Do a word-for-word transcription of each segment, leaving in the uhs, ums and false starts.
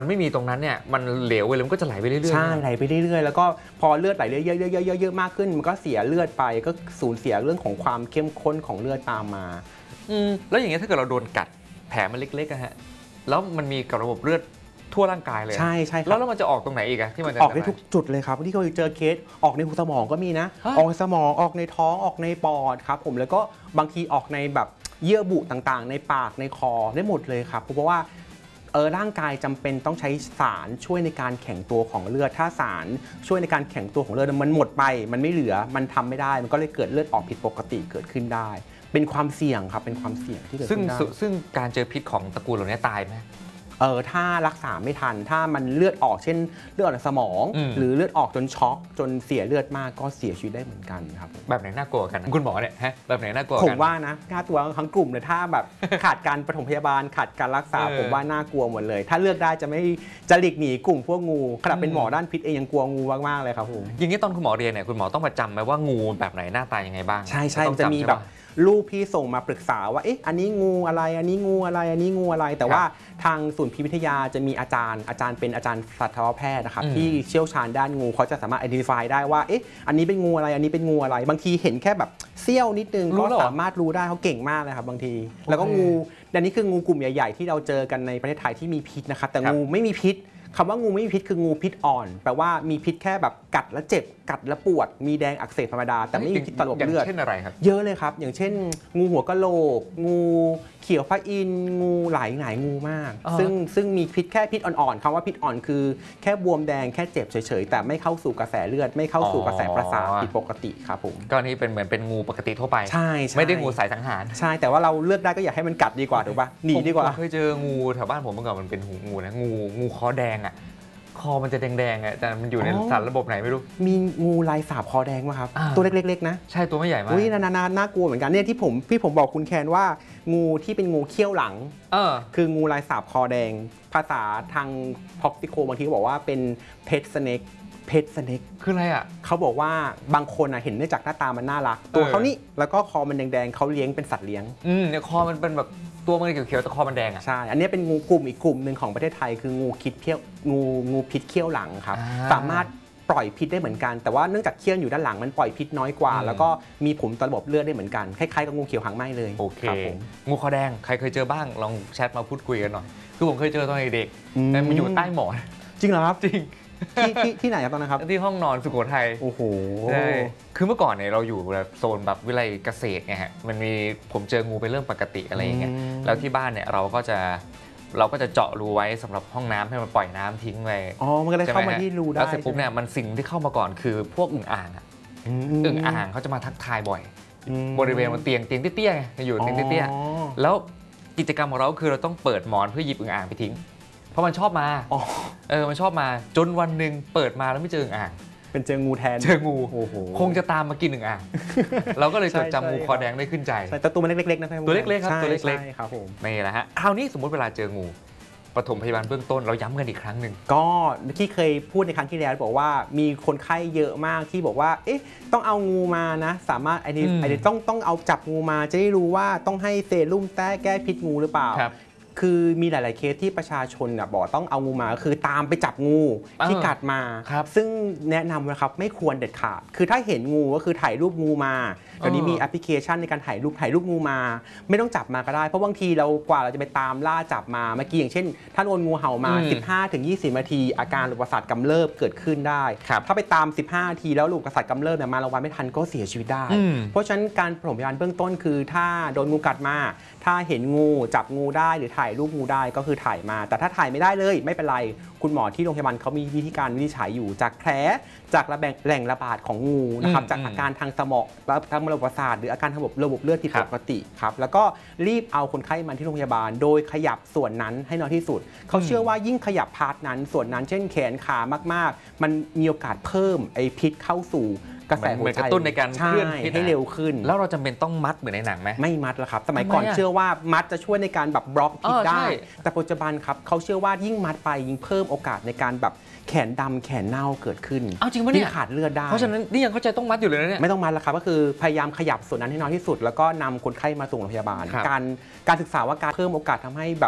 มันไม่มีตรงนั้นเนี่ยมันเหลวไปเลยมันก็จะไหลไปเรื่อยๆใช่ไหลไปเรื่อยๆแล้วก็พอเลือดไหลเยอะๆๆๆๆมากขึ้นมันก็เสียเลือดไปก็สูญเสียเรื่องของความเข้มข้นของเลือดตามมาอืมแล้วอย่างเงี้ยถ้าเกิดเราโดนกัดแผลมันเล็กๆอะฮะแล้วมันมีกับระบบเลือดทั่วร่างกายเลยใช่ใช่แล้วแล้วมันจะออกตรงไหนอีกอะที่มันจะออกได้ทุกจุดเลยครับที่เคยเจอเคสออกในหูสมองก็มีนะออกในสมองออกในท้องออกในปอดครับผมแล้วก็บางทีออกในแบบเยื่อบุต่างๆในปากในคอได้หมดเลยครับเพราะว่าเออร่างกายจำเป็นต้องใช้สารช่วยในการแข็งตัวของเลือดถ้าสารช่วยในการแข็งตัวของเลือดมันหมดไปมันไม่เหลือมันทำไม่ได้มันก็เลยเกิดเลือดออกผิดปกติเกิดขึ้นได้เป็นความเสี่ยงครับเป็นความเสี่ยงที่เกิดขึ้นได้ซึ่งการเจอพิษของตระกูลเหล่านี้ตายไหมเออถ้ารักษาไม่ทันถ้ามันเลือดออกเช่นเลือดออกในสมองหรือเลือดออกจนช็อกจนเสียเลือดมากก็เสียชีวิตได้เหมือนกันครับแบบไหนน่ากลัวกันคุณหมอเนี่ยฮะแบบไหนน่ากลัวกันผมว่านะน่ากลัวทั้งกลุ่มเลยถ้าแบบขาดการปฐมพยาบาลขาดการรักษาผมว่าน่ากลัวหมดเลยถ้าเลือกได้จะไม่จะหลีกหนีกลุ่มพวกงูขนาดเป็นหมอด้านพิษเองยังกลัวงูมากๆเลยครับผมอย่างนี้ตอนคุณหมอเรียนเนี่ยคุณหมอต้องมาจำไหมว่างูแบบไหนหน้าตายังไงบ้างใช่ใช่จะมีแบบรูปพี่ส่งมาปรึกษาว่าเอ๊ะอันนี้งูอะไรอันนี้งูอะไรอันนี้งูอะไรแต่ว่าทางศูนย์พิษวิทยาจะมีอาจารย์อาจารย์เป็นอาจารย์สัตวแพทย์นะครับที่เชี่ยวชาญด้านงูเขาจะสามารถ identify ได้ว่าเอ๊ะอันนี้เป็นงูอะไรอันนี้เป็นงูอะไรบางทีเห็นแค่แบบเสี้ยวนิดนึงก็สามารถรู้ได้เขาเก่งมากเลยครับบางทีแล้วก็งูอันนี้คืองูกลุ่มใหญ่ๆที่เราเจอกันในประเทศไทยที่มีพิษนะครับแต่งูไม่มีพิษคำว่างูไม่มีพิษคืองูพิษอ่อนแปลว่ามีพิษแค่แบบกัดแล้วเจ็บกัดแล้วปวดมีแดงอักเสบธรรมดาแต่ไม่มีพิษต่อระบบเลือดเช่นอะไรครับเยอะเลยครับอย่างเช่นงูหัวกะโหลกงูเขียวพระอินทร์งูหลายหลายงูมากซึ่งซึ่งมีพิษแค่พิษอ่อนๆคำว่าพิษอ่อนคือแค่บวมแดงแค่เจ็บเฉยๆแต่ไม่เข้าสู่กระแสเลือดไม่เข้าสู่กระแสประสาทผิดปกติครับผมก็นี่เป็นเหมือนเป็นงูปกติทั่วไปใช่ไม่ได้งูสายสังหารใช่แต่ว่าเราเลือกได้ก็อยากให้มันกัดดีกว่าถูกป่ะหนีดีกว่าเคยเจองูแถวบ้านผมเมื่อก่อนมันเป็นหูงูนะงูงูคอแดงอ่ะคอมันจะแดงๆอ่ะแต่มันอยู่ในสารระบบไหนไม่รู้มีงูลายสาบคอแดงไหมครับตัวเล็กๆนะใช่ตัวไม่ใหญ่มากอุ้ยนานาน่ากลัวเหมือนกันเนี่ยที่ผมพี่ผมบอกคุณแคนว่างูที่เป็นงูเขี้ยวหลังเออคืองูลายสาบคอแดงภาษาทางพ็อกซิโคบางทีก็บอกว่าเป็นเพชสเน็กเพชสเน็กคืออะไรอ่ะเขาบอกว่าบางคนเห็นเนื่องจากหน้าตามันน่ารักตัวเขานี่แล้วก็คอมันแดงๆเขาเลี้ยงเป็นสัตว์เลี้ยงอืมเนี่ยคอมันเป็นแบบตัวมันเขียวๆแต่คอมันแดงอ่ะใช่อันนี้เป็นงูกลุ่มอีกกลุ่มหนึ่งของประเทศไทยคืองูคิดเขี้ยวงูงูพิษเขี้ยวหลังครับสามารถปล่อยพิษได้เหมือนกันแต่ว่าเนื่องจากเขี้ยวอยู่ด้านหลังมันปล่อยพิษน้อยกว่าแล้วก็มีผลต่อระบบเลือดได้เหมือนกันคล้ายๆกับงูเขียวหางไหม้เลยโอเคงูคอแดงใครเคยเจอบ้างลองแชทมาพูดคุยกันหน่อยคือผมเคยเจอตอนเด็กๆแต่มันอยู่ใต้หมอนจริงเหรอครับจริงที่ที่ที่ไหนครับตอนนั้นครับที่ห้องนอนสุโขทัยโอ้โหใช่คือเมื่อก่อนเนี่ยเราอยู่แบบโซนแบบวิไลเกษตรไงฮะมันมีผมเจองูเป็นเรื่องปกติอะไรอย่างเงี้ยแล้วที่บ้านเนี่ยเราก็จะเราก็จะเจาะรูไว้สำหรับห้องน้ำให้มันปล่อยน้ำทิ้งไว้อ๋อมันก็เลยเข้ามาที่รูได้แล้วเสร็จปุ๊บเนี่ยมันสิ่งที่เข้ามาก่อนคือพวกอึ่งอ่างอ่ะอึ่งอ่างเขาจะมาทักทายบ่อยบริเวณบนเตียงเตียงเตี้ยๆไงอยู่เตียงเตี้ยๆแล้วกิจกรรมของเราคือเราต้องเปิดหมอนเพื่อหยิบอึ่งอ่างไปทิ้งเพราะมันชอบมาเออมันชอบมาจนวันหนึ่งเปิดมาแล้วไม่เจออึ่งอ่างเป็นเจองูแทนเจองูคงจะตามมากินอึ่งอ่างเราก็เลยจดจำงูคอแดงได้ขึ้นใจแต่ตัวมันเล็กๆนะตัวเล็กๆครับตัวเล็กๆครับผมนี่แหละฮะคราวนี้สมมติเวลาเจองูปฐมพยาบาลเบื้องต้นเราย้ำกันอีกครั้งหนึ่งก็ที่เคยพูดในครั้งที่แล้วบอกว่ามีคนไข้เยอะมากที่บอกว่าเอ๊ะต้องเอางูมานะสามารถไอ้นี่ไอ้ต้องต้องเอาจับงูมาจะได้รู้ว่าต้องให้เซรุ่มแต้แก้พิษงูหรือเปล่าคือมีหลายๆเคสที่ประชาชนบอกต้องเอางูมาคือตามไปจับงูที่กัดมาซึ่งแนะนำนะครับไม่ควรเด็ดขาดคือถ้าเห็นงูก็คือถ่ายรูปงูมาตอนนี้มีแอปพลิเคชันในการถ่ายรูปถ่ายรูปงูมาไม่ต้องจับมาก็ได้เพราะบางทีเรากว่าเราจะไปตามล่าจับมาเมื่อกี้อย่างเช่นท่านโดนงูเห่ามา สิบห้าถึงยี่สิบ นาทีอาการระบบประสาทกำเริบเกิดขึ้นได้ถ้าไปตามสิบห้านาทีแล้วระบบประสาทกำเริบเนี่ยมาระวังไม่ทันก็เสียชีวิตได้เพราะฉะนั้นการปฐมพยาบาลเบื้องต้นคือถ้าโดนงูกัดมาถ้าเห็นงูจับงูได้หรือถ่ายรูปงูได้ก็คือถ่ายมาแต่ถ้าถ่ายไม่ได้เลยไม่เป็นไรคุณหมอที่โรงพยาบาลเขามีวิธีการวินิจฉัยอยู่จากแผลจากระแหล่งระบาดของงูนะครับจากอาการทางสมองและทางระบบประสาทหรืออาการทางระบบระบบเลือดผิดปกติครับแล้วก็รีบเอาคนไข้มาที่โรงพยาบาลโดยขยับส่วนนั้นให้น้อยที่สุดเขาเชื่อว่ายิ่งขยับพาร์ทนั้นส่วนนั้นเช่นแขนขามากๆมันมีโอกาสเพิ่มไอพิษเข้าสู่กระแสหัวใจกระตุ้นในการเคลื่อนพิษให้เร็วขึ้นแล้วเราจำเป็นต้องมัดเหมือนในหนังไหมไม่มัดแล้วครับสมัยก่อนเชื่อว่ามัดจะช่วยในการแบบบล็อกพิษได้แต่ปัจจุบันครับเขาเชื่อว่ายิ่งมัดไปยิ่งเพิ่มโอกาสในการแบบแขนดำแขนเน่าเกิดขึ้นเอาจริงปะเนี่ยขาดเลือดได้เพราะฉะนั้นนี่ยังเข้าใจต้องมัดอยู่เลยนะเนี่ยไม่ต้องมัดแล้วครับก็คือพยายามขยับส่วนนั้นให้น้อยที่สุดแล้วก็นำคนไข้มาส่งโรงพยาบาลการการศึกษาว่าการเพิ่มโอกาสทำให้แบบแข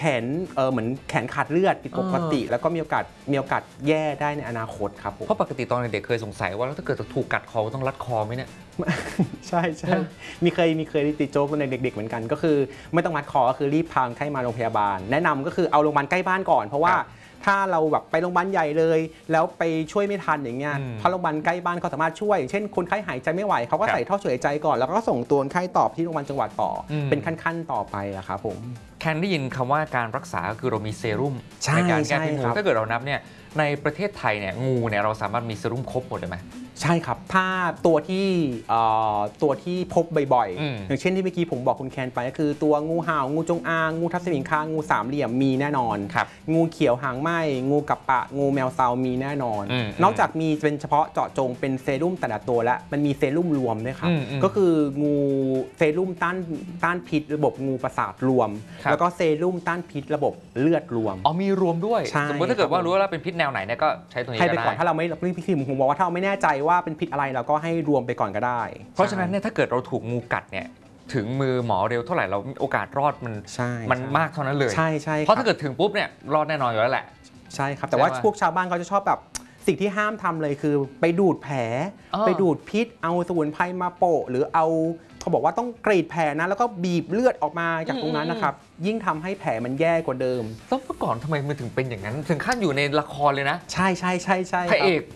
แขนเออเหมือนแขนขาดเลือดผิดปกติ แล้วก็มีโอกาสมีโอกาสแย่ได้ในอนาคตครับผมเพราะปกติตอนเด็กๆเคยสงสัยว่าแล้วถ้าเกิดถูกกัดคอต้องรัดคอไหมเนี่ยใช่ใช่มีเคยมีเคยติดโจ๊กตอนเด็กๆเหมือนกันก็คือไม่ต้องรัดคอก็คือรีบพาคนไข้มาโรงพยาบาลแนะนำก็คือเอาโรงพยาบาลใกล้บ้านก่อนเพราะว่าถ้าเราแบบไปโรงพยาบาลใหญ่เลยแล้วไปช่วยไม่ทันอย่างเงี้ยเพราะโรงพยาบาลใกล้บ้านเขาสามารถช่วยเช่นคนไข้หายใจไม่ไหวเขาก็ใส่ท่อช่วยหายใจก่อนแล้วก็ส่งตัวคนไข้ต่อที่โรงพยาบาลจังหวัดต่อเป็นขั้นๆต่อไปอะครับผมแคนได้ยินคำว่าการรักษาก็คือเรามีเซรุ่มในการแก้พิษงูถ้าเกิดเรานับเนี่ยในประเทศไทยเนี่ยงูเนี่ยเราสามารถมีเซรุ่มครบหมดเลยไหมใช่ครับถ้าตัวที่ตัวที่พบบ่อยๆอย่างเช่นที่เมื่อกี้ผมบอกคุณแคนไปก็คือตัวงูเห่างูจงอางงูทับทิมคางงูสามเหลี่ยมมีแน่นอนงูเขียวหางไหมงูกับปะงูแมวเซามีแน่นอนนอกจากมีเป็นเฉพาะเจาะจงเป็นเซรุ่มแต่ละตัวแล้วมันมีเซรุ่มรวมด้วยครับก็คืองูเซรุ่มต้านต้านพิษระบบงูประสาทรวมแล้วก็เซรุ่มต้านพิษระบบเลือดรวมอ๋อมีรวมด้วยสมมติถ้าเกิดว่ารู้ว่าเป็นพิษแนวไหนเนี่ยก็ใช้ตัวนี้ก็ได้ให้ไปก่อนถ้าเราไม่พี่คิมผมบอกว่าถ้าเราไม่แน่ใจว่าเป็นพิษอะไรเราก็ให้รวมไปก่อนก็ได้เพราะฉะนั้นเนี่ยถ้าเกิดเราถูกงูกัดเนี่ยถึงมือหมอเร็วเท่าไหร่เราโอกาสรอดมันมันมากเท่านั้นเลยใช่ใช่เพราะถ้าเกิดถึงปุ๊บเนี่ยรอดแน่นอนอยู่แล้วแหละใช่ครับแต่ว่าพวกชาวบ้านเขาจะชอบแบบสิ่งที่ห้ามทำเลยคือไปดูดแผลไปดูดพิษเอาสมุนไพรมาโปะหรือเอาเขาบอกว่าต้องกรีดแผลนะแล้วก็บีบเลือดออกมาจากตรงนั้นนะครับยิ่งทำให้แผลมันแย่กว่าเดิมแล้วเมื่อก่อนทำไมมันถึงเป็นอย่างนั้นถึงขั้นอยู่ในละครเลยนะใช่ใช่ใช่ใช่พระเอก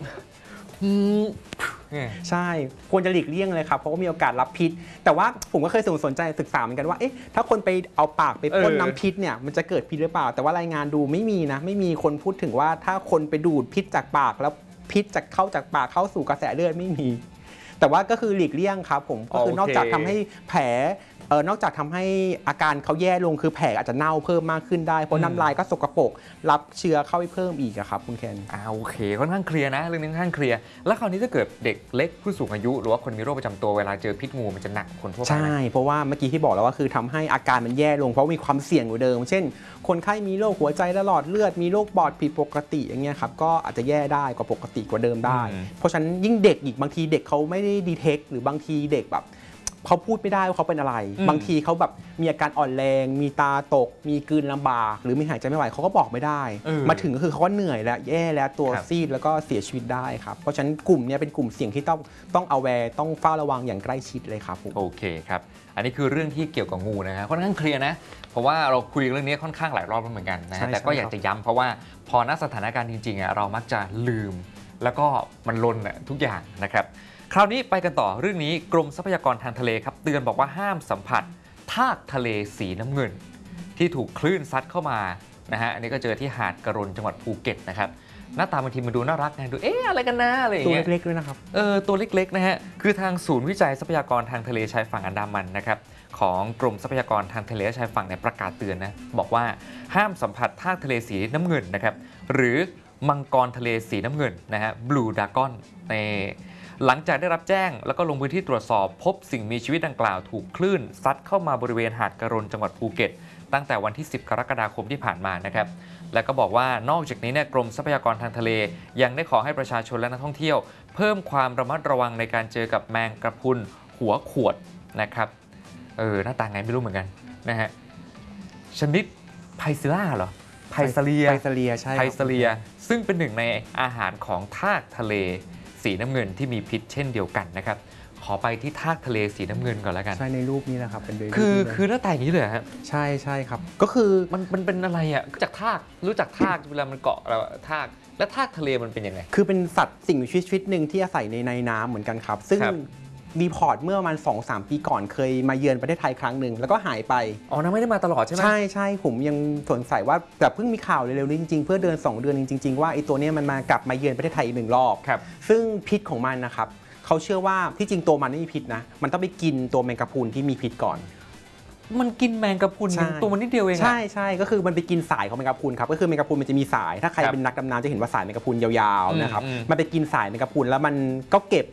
ใช่ควรจะหลีกเลี่ยงเลยครับเพราะว่ามีโอกาสรับพิษแต่ว่าผมก็เคยสนใจศึกษาเหมือนกันว่าเอ๊ะถ้าคนไปเอาปากไปพ่นน้ำพิษเนี่ยมันจะเกิดพิษหรือเปล่าแต่ว่ารายงานดูไม่มีนะไม่มีคนพูดถึงว่าถ้าคนไปดูดพิษจากปากแล้วพิษจากเข้าจากปากเข้าสู่กระแสเลือดไม่มีแต่ว่าก็คือหลีกเลี่ยงครับผมก็คือนอกจากทำให้แผลเออนอกจากทำให้อาการเขาแย่ลงคือแผลอาจจะเน่าเพิ่มมากขึ้นได้เพราะน้ำลายก็สกปรกรับเชื้อเข้าไปเพิ่มอีกครับคุณแคนอ่าโอเคค่อนข้างเคลียร์นะเรื่องนี้ค่อนข้างเคลียร์แล้วคราวนี้ถ้าเกิดเด็กเล็กผู้สูงอายุหรือว่าคนมีโรคประจำตัวเวลาเจอพิษงูมันจะหนักคนทั่วไปใช่เพราะว่าเมื่อกี้ที่บอกแล้วว่าคือทำให้อาการมันแย่ลงเพราะมีความเสี่ยงกว่าเดิมเช่นคนไข้มีโรคหัวใจและหลอดเลือดมีโรคปอดผิดปกติอย่างเงี้ยครับก็อาจจะแย่ได้กว่าปกติกว่าเดิมได้เพราะฉะนั้นยิ่งเด็กอีกบางทีเด็กเขาไม่ได้ดีเทคหรือบางทีเด็กแบบเขาพูดไม่ได้ว่าเขาเป็นอะไรบางทีเขาแบบมีอาการอ่อนแรงมีตาตกมีกลืนลำบากหรือมีหายใจไม่ไหวเขาก็บอกไม่ได้มาถึงก็คือเขาก็เหนื่อยแล้วแย่แล้วตัวซีดแล้วก็เสียชีวิตได้ครับเพราะฉะนั้นกลุ่มนี้เป็นกลุ่มเสี่ยงที่ต้องต้องเอาแวร์ต้องเฝ้าระวังอย่างใกล้ชิดเลยครับโอเคครับอันนี้คือเรื่องที่เกี่ยวกับงูนะฮะค่อนข้างเคลียร์นะเพราะว่าเราคุยเรื่องนี้ค่อนข้างหลายรอบแล้วเหมือนกันนะแต่ก็อยากจะย้ำเพราะว่าพอณสถานการณ์จริงๆเรามักจะลืมแล้วก็มันลนทุกอย่างนะครับคราวนี้ไปกันต่อเรื่องนี้กรมทรัพยากรทางทะเลครับเตือนบอกว่าห้ามสัมผัสทากทะเลสีน้ำเงินที่ถูกคลื่นซัดเข้ามานะฮะอันนี้ก็เจอที่หาดกระรนจังหวัดภูเก็ตนะครับหน้าตาบางทีมันดูน่ารักนะดูเอ๊ะอะไรกันนะอะไรอย่างเงี้ยตัวเล็กๆด้วยนะครับเออตัวเล็กๆนะฮะคือทางศูนย์วิจัยทรัพยากรทางทะเลชายฝั่งอันดามันนะครับของกรมทรัพยากรทางทะเลชายฝั่งเนี่ยประกาศเตือนนะบอกว่าห้ามสัมผัสทากทะเลสีน้ำเงินนะครับหรือมังกรทะเลสีน้ำเงินนะฮะบลูดากอนในหลังจากได้รับแจ้งแล้วก็ลงพื้นที่ตรวจสอบพบสิ่งมีชีวิตดังกล่าวถูกคลื่นซัดเข้ามาบริเวณหาดกระรนจังหวัดภูเก็ตตั้งแต่วันที่สิบกรกฎาคมที่ผ่านมานะครับและก็บอกว่านอกจากนี้เนี่ยกรมทรัพยากรทางทะเลยังได้ขอให้ประชาชนและนักท่องเที่ยวเพิ่มความระมัดระวังในการเจอกับแมงกระพรุนหัวขวดนะครับเออหน้าตาไงไม่รู้เหมือนกันนะฮะชนิดไพซิล่าเหรอไพซาเลียไพซาเลียใช่ไพซาเลียซึ่งเป็นหนึ่งในอาหารของทากทะเลสีน้ำเงินที่มีพิษเช่นเดียวกันนะครับขอไปที่ทากทะเลสีน้ำเงินก่อนแล้วกันใช่ในรูปนี้แหละครับเป็นคือคือหน้าตาอย่างนี้เลยครับใช่ใช่ครับก็คือมันมันเป็นอะไรอ่ะจากทากรู้จักทากเวลามันเกาะเราทากและทากทะเลมันเป็นยังไงคือเป็นสัตว์สิ่งมีชีวิตหนึ่งที่อาศัยในในน้ำเหมือนกันครับซึ่งรีพอร์ตเมื่อประมาณ สองถึงสาม ปีก่อนเคยมาเยือนประเทศไทยครั้งหนึ่งแล้วก็หายไปอ๋อนะไม่ได้มาตลอดใช่ไหมใช่ใช่ผมยังสงสัยว่าแต่เพิ่งมีข่าวเร็วๆนี้จริงๆเพื่อเดือนสองเดือนจริงๆว่าไอ้ตัวนี้มันมากลับมาเยือนประเทศไทยอีกหนึ่งรอบซึ่งพิษของมันนะครับเขาเชื่อว่าที่จริงตัวมันไม่มีพิษนะมันต้องไปกินตัวแมงกะพรุนที่มีพิษก่อนมันกินแมงกะพรุนตัวมันนิดเดียวเองใช่ใช่ก็คือมันไปกินสายของแมงกะพรุนครับก็คือแมงกะพรุนมันจะมีสายถ้าใครเป็นนักดำน้ำจะเห็นว่าสายแมงกะพรุนยาวๆนะครับมันไปกินสายแมงกะพรุนแล้วมันก็เก็บ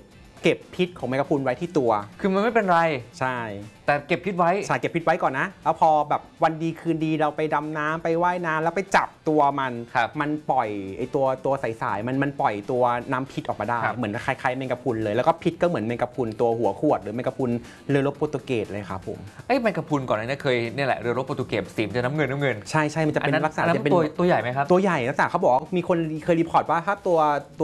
เก็บพิษของแมงกะพรุนไว้ที่ตัวคือมันไม่เป็นไรใช่แต่เก็บพิษไว้ใช่เก็บพิษไว้ก่อนนะแล้วพอแบบวันดีคืนดีเราไปดำน้ำไปว่ายน้ำแล้วไปจับตัวมันมันปล่อยไอตัวตัวใสๆมันมันปล่อยตัวน้ำพิษออกมาได้เหมือนคล้ายๆแมงกะพรุนเลยแล้วก็พิษก็เหมือนแมงกะพรุนตัวหัวขวดหรือแมงกะพรุนเรือรบโปรตุเกสเลยครับผมไอ้แมงกะพรุนก่อนหน้านี้เคยเนี่ยแหละเรือรบโปรตุเกสสีมันจะน้ำเงินน้ำเงินใช่ใช่มันจะเป็นลักษณะจะเป็นตัวตัวใหญ่ไหมครับตัวใหญ่ลักษณะเขาบอกมีคนเคยรีพอร์ตว่าถ้าตัว